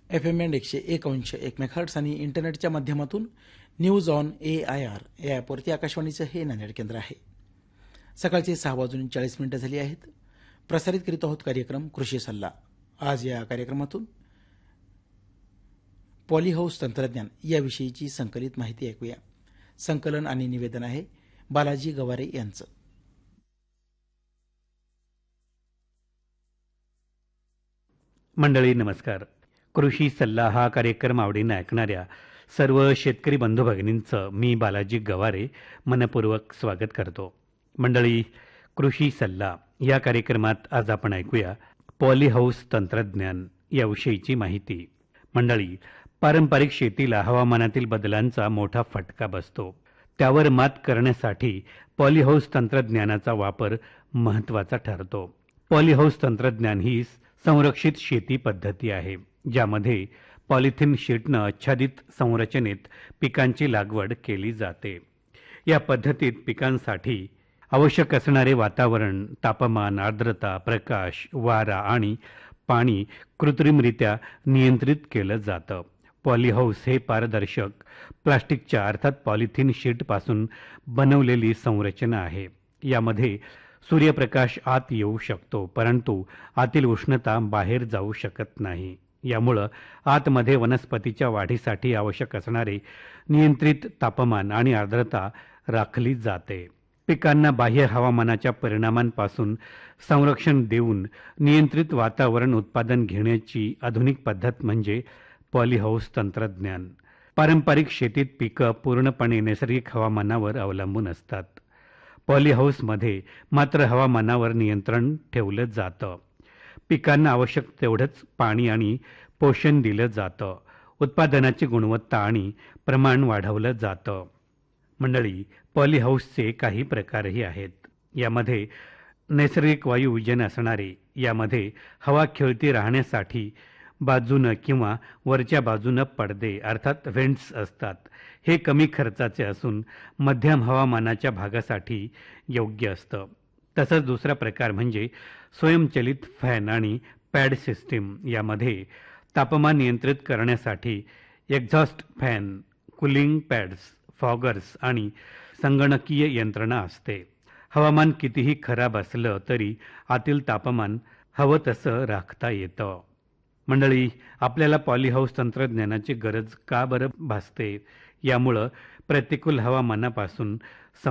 FM band 101.1 megahertz आणि इंटरनेटच्या माध्यमातून न्यूज ऑन AIR या ॲपवरती आकाशवाणीचं हे नांदेड केंद्र आहे. सकाळचे 6:40 झाली आहेत. प्रसारित करीत आहोत कार्यक्रम कृषी सल्ला. आज या कार्यक्रमातून पॉलीहाऊस तंत्रज्ञान याविषयीची संकलित माहिती ऐकूया. संकलन आणि निवेदन आहे बालाजी गवारे यांचं. मंडळी नमस्कार. कृषी सल्ला हा कार्यक्रम आवडीनं ऐकणाऱ्या सर्व शेतकरी बंधू भगिनींचं मी बालाजी गवारे मनपूर्वक स्वागत करतो. मंडळी, कृषी सल्ला या कार्यक्रमात आज आपण ऐकूया पॉलीहाऊस तंत्रज्ञान याविषयीची माहिती. मंडळी, पारंपरिक शेतीला हवामानातील बदलांचा मोठा फटका बसतो. त्यावर मात करण्यासाठी पॉलीहाऊस तंत्रज्ञानाचा वापर महत्त्वाचा ठरतो. पॉलीहाऊस तंत्रज्ञान ही संरक्षित शेती पद्धती आहे, ज्यामध्ये पॉलिथिन शीटनं आच्छादित संरचनेत पिकांची लागवड केली जाते. या पद्धतीत पिकांसाठी आवश्यक असणारे वातावरण, तापमान, आर्द्रता, प्रकाश, वारा आणि पाणी कृत्रिमरित्या नियंत्रित केलं जातं. पॉलीहाऊस हे पारदर्शक प्लास्टिकच्या अर्थात पॉलिथिन शीटपासून बनवलेली संरचना आहे. यामध्ये सूर्यप्रकाश आत येऊ शकतो, परंतु आतील उष्णता बाहेर जाऊ शकत नाही. यामुळं आतमध्ये वनस्पतीच्या वाढीसाठी आवश्यक असणारे नियंत्रित तापमान आणि आर्द्रता राखली जाते. पिकांना बाह्य हवामानाच्या परिणामांपासून संरक्षण देऊन नियंत्रित वातावरण उत्पादन घेण्याची आधुनिक पद्धत म्हणजे पॉलीहाऊस तंत्रज्ञान. पारंपरिक शेतीत पिकं पूर्णपणे नैसर्गिक हवामानावर अवलंबून असतात. पॉलीहाऊसमध्ये मात्र हवामानावर नियंत्रण ठेवलं जातं. पिकांना आवश्यक तेवढंच पाणी आणि पोषण दिलं जातं. उत्पादनाची गुणवत्ता आणि प्रमाण वाढवलं जातं. मंडळी, पॉलीहाऊसचे काही प्रकारही आहेत. यामध्ये नैसर्गिक वायुविजन असणारे, यामध्ये हवा खेळती राहण्यासाठी बाजूनं किंवा वरच्या बाजूनं पडदे अर्थात व्हेंट्स असतात. हे कमी खर्चाचे असून मध्यम हवामानाच्या भागासाठी योग्य असतं. तसंच दुसरा प्रकार म्हणजे स्वयंचलित फॅन आणि पॅड सिस्टीम. यामध्ये तापमान नियंत्रित करण्यासाठी exhaust fan, cooling pads, foggers आणि संगणकीय यंत्रणा असते. हवामान कितीही खराब असलं तरी आतील तापमान हवं तसं राखता येतं. मंडळी, आपल्याला पॉलीहाऊस तंत्रज्ञानाची गरज का बरं भासते? यामुळं प्रतिकूल हवामानापासून